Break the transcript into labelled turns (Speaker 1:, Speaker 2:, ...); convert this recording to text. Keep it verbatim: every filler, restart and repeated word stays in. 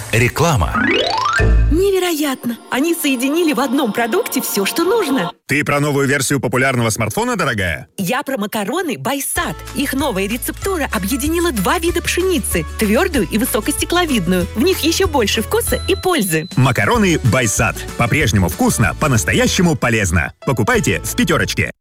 Speaker 1: Реклама.
Speaker 2: Невероятно! Они соединили в одном продукте все, что нужно.
Speaker 3: Ты про новую версию популярного смартфона, дорогая?
Speaker 2: Я про макароны Байсад. Их новая рецептура объединила два вида пшеницы – твердую и высокостекловидную. В них еще больше вкуса и пользы.
Speaker 3: Макароны Байсад. По-прежнему вкусно, по-настоящему полезно. Покупайте в пятерочке.